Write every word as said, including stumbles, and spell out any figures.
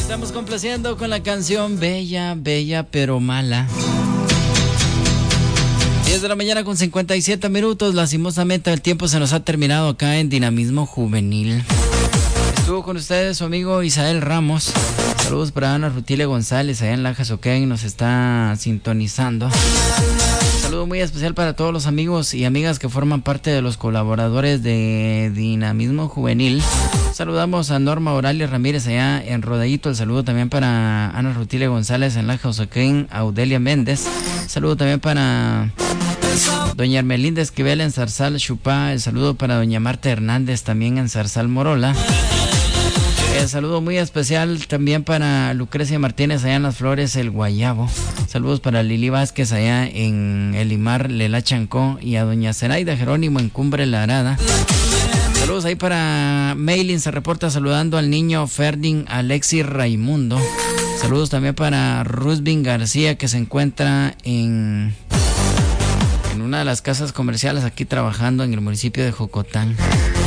Estamos complaciendo con la canción Bella, Bella pero Mala. diez de la mañana con cincuenta y siete minutos. Lastimosamente el tiempo se nos ha terminado acá en Dinamismo Juvenil. Estuvo con ustedes su amigo Isael Ramos. Saludos para Ana Rutilia González allá en Lajas Oquén, nos está sintonizando. Un saludo muy especial para todos los amigos y amigas que forman parte de los colaboradores de Dinamismo Juvenil. Saludamos a Norma Oralia Ramírez allá en Rodadito. El saludo también para Ana Rutilia González en Lajas Oquén, Audelia Méndez. Saludo también para doña Ermelinda Esquivel en Zarzal Chupá. El saludo para doña Marta Hernández también en Zarzal Morola. El saludo muy especial también para Lucrecia Martínez allá en Las Flores, El Guayabo. Saludos para Lili Vázquez allá en Elimar, Lela Chancó, y a doña Zenaida Jerónimo en Cumbre La Arada. Saludos ahí para Maylin, se reporta saludando al niño Ferdin Alexis Raimundo. Saludos también para Rusbin García, que se encuentra en, en una de las casas comerciales aquí trabajando en el municipio de Jocotán.